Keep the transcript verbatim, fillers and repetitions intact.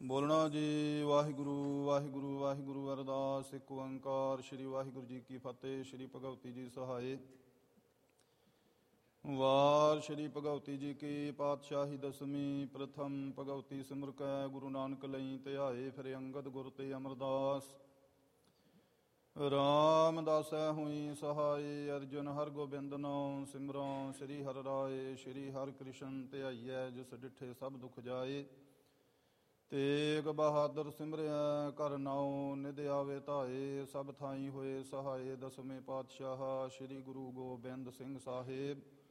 ਬੋਲਣਾ ਜੀ। ਵਾਹਿਗੁਰੂ ਵਾਹਿਗੁਰੂ ਵਾਹਿਗੁਰੂ ਅਰਦਾਸ। ਇੱਕ ਓੰਕਾਰ ਸ੍ਰੀ ਵਾਹਿਗੁਰੂ ਜੀ ਕੀ ਫਤਿਹ। ਸ੍ਰੀ ਭਗਵਤੀ ਜੀ ਸਹਾਏ। ਵਾਰ ਸ੍ਰੀ ਭਗਵਤੀ ਜੀ ਕੀ ਪਾਤਸ਼ਾਹੀ ਦਸਵੀਂ। ਪ੍ਰਥਮ ਭਗਵਤੀ ਸਿਮਰ ਕੈ ਗੁਰੂ ਨਾਨਕ ਲਈ ਧਿਆਏ। ਫਿਰ ਅੰਗਦ ਗੁਰ ਤੇ ਅਮਰਦਾਸ। ਰਾਮਦਾਸੈ ਹੋਈ ਸਹਾਈ। ਅਰਜੁਨ ਹਰ ਗੋਬਿੰਦ ਨਾਮ ਸਿਮਰੋ। ਸ੍ਰੀ ਹਰਿ ਰਾਏ ਸ੍ਰੀ ਹਰਿ ਕ੍ਰਿਸ਼ਨ ਧਿਆਈਐ। ਜਿਸ ਡਿਠੇ ਸਭ ਦੁਖ ਜਾਏ। ਤੇਗ ਬਹਾਦਰ ਸਿਮਰਿਆ ਘਰ ਨਾਉ। ਨਿਧ ਆਵੇ ਧਾਏ। ਸਭ ਥਾਈ ਹੋਏ ਸਹਾਏ। ਦਸਵੇਂ ਪਾਤਸ਼ਾਹ ਸ੍ਰੀ ਗੁਰੂ ਗੋਬਿੰਦ ਸਿੰਘ ਸਾਹਿਬ।